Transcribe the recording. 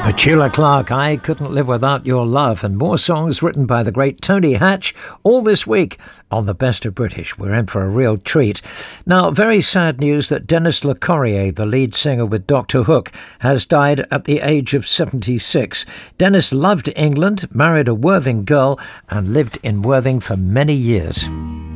Petula Clark, I Couldn't Live Without Your Love, and more songs written by the great Tony Hatch all this week on The Best of British. We're in for a real treat. Now, very sad news that Denis LeCorrier, the lead singer with Dr. Hook, has died at the age of 76. Denis loved England, married a Worthing girl, and lived in Worthing for many years.